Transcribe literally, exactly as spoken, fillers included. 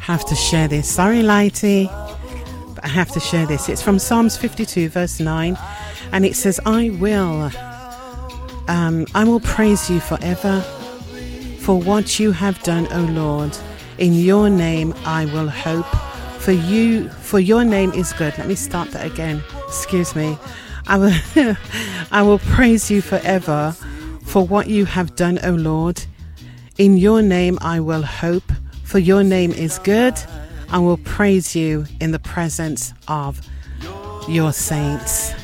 have to share this. Sorry, Lighty, but I have to share this. It's from Psalms fifty-two, verse nine, and it says, I will, um, I will praise you forever for what you have done, O Lord. In your name I will hope. For you, for your name is good. Let me start that again. Excuse me. I will, I will praise you forever for what you have done, O Lord. In your name I will hope. For your name is good. I will praise you in the presence of your saints.